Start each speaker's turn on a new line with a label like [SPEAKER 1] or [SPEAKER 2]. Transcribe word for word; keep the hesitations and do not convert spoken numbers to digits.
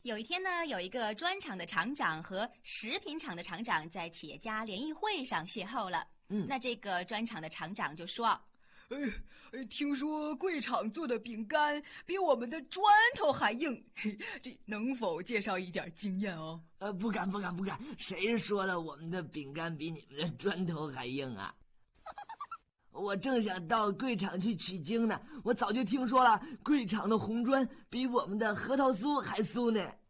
[SPEAKER 1] 有一天呢，有一个砖厂的厂长和食品厂的厂长在企业家联谊会上邂逅了。嗯，那这个砖厂的厂长就说：
[SPEAKER 2] 哎，听说贵厂做的饼干比我们的砖头还硬，这能否介绍一点经验哦？
[SPEAKER 3] 呃，不敢不敢不敢，谁说的我们的饼干比你们的砖头还硬啊？我正想到贵厂去取经呢，我早就听说了，贵厂的红砖比我们的核桃酥还酥呢。